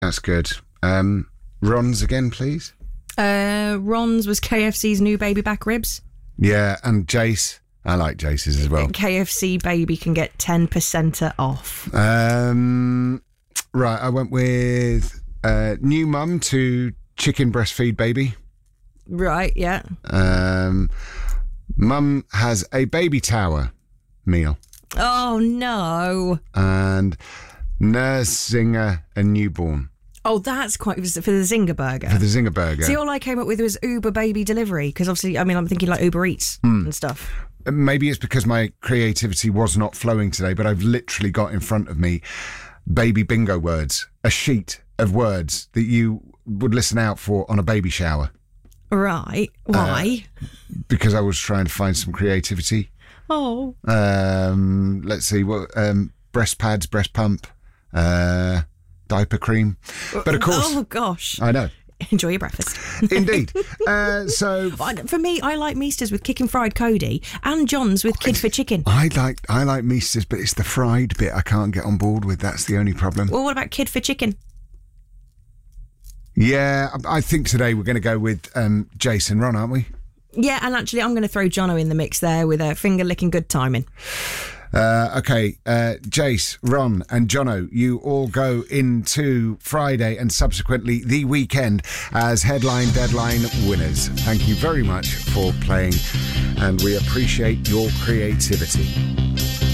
That's good. Ron's again, please. Ron's was KFC's new baby back ribs. Yeah, and Jace. I like Jace's as well. KFC baby can get 10% off. Right, I went with new mum to chicken breastfeed baby. Right, yeah. Mum has a baby tower meal. Oh, no. And nursing a newborn. Oh, that's quite... For the Zinger burger. For the Zinger burger. See, all I came up with was Uber baby delivery, because obviously, I mean, I'm thinking like Uber Eats and stuff. Maybe it's because my creativity was not flowing today, but I've literally got in front of me baby bingo words, a sheet of words that you would listen out for on a baby shower. Right. Why? Because I was trying to find some creativity. Oh. Let's see, what breast pads, breast pump, diaper cream. But of course... Oh, gosh. I know. Enjoy your breakfast. Indeed. So for me, I like Meesters with Kickin' Fried Cody and John's with Kid for Chicken. I like Meesters, but it's the fried bit I can't get on board with. That's the only problem. Well, what about Kid for Chicken? Yeah, I think today we're going to go with Jason Ron, aren't we? Yeah, and actually I'm going to throw Jono in the mix there with a finger-licking good timing. Okay, Jace, Ron and Jono, you all go into Friday and subsequently the weekend as Headline Deadline winners. Thank you very much for playing and we appreciate your creativity.